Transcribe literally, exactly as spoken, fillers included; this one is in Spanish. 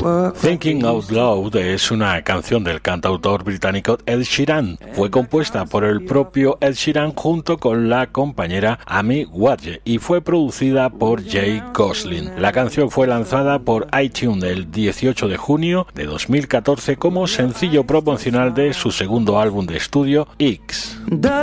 Thinking Out Loud es una canción del cantautor británico Ed Sheeran. Fue compuesta por el propio Ed Sheeran junto con la compañera Amy Wadge y fue producida por Jay Gosling. La canción fue lanzada por iTunes el dieciocho de junio de dos mil catorce como sencillo promocional de su segundo álbum de estudio, X.